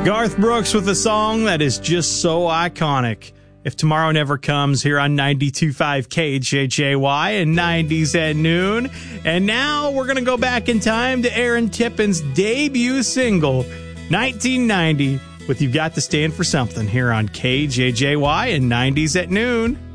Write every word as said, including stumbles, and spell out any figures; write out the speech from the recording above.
Garth Brooks with a song that is just so iconic. If Tomorrow Never Comes, here on ninety-two point five K J J Y and nineties at noon. And now we're going to go back in time to Aaron Tippin's debut single, nineteen ninety, with You've Got to Stand for Something, here on K J J Y and nineties at noon.